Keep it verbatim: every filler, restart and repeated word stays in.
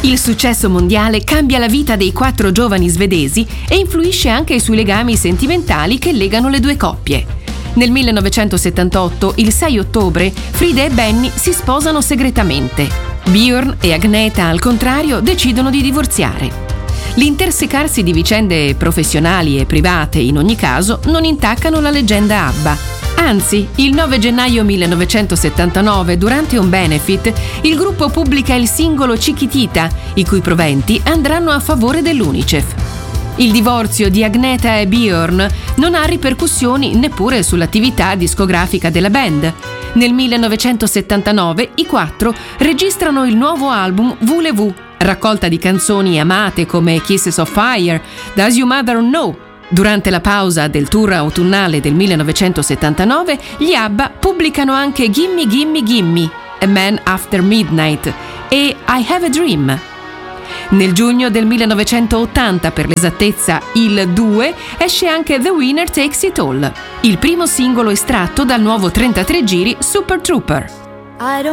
Il successo mondiale cambia la vita dei quattro giovani svedesi e influisce anche sui legami sentimentali che legano le due coppie. Nel millenovecentosettantotto, il sei ottobre, Frida e Benny si sposano segretamente. Björn e Agneta, al contrario, decidono di divorziare. L'intersecarsi di vicende professionali e private, in ogni caso, non intaccano la leggenda ABBA. Anzi, il nove gennaio millenovecentosettantanove, durante un benefit, il gruppo pubblica il singolo Chiquitita, i cui proventi andranno a favore dell'UNICEF. Il divorzio di Agneta e Björn non ha ripercussioni neppure sull'attività discografica della band. Nel millenovecentosettantanove i quattro registrano il nuovo album Voulez-vous, raccolta di canzoni amate come Kisses of Fire, Does Your Mother Know? Durante la pausa del tour autunnale del millenovecentosettantanove, gli ABBA pubblicano anche Gimme Gimme Gimme, A Man After Midnight e I Have a Dream. Nel giugno del millenovecentottanta, per l'esattezza il due, esce anche The Winner Takes It All, il primo singolo estratto dal nuovo trentatré giri Super Trooper.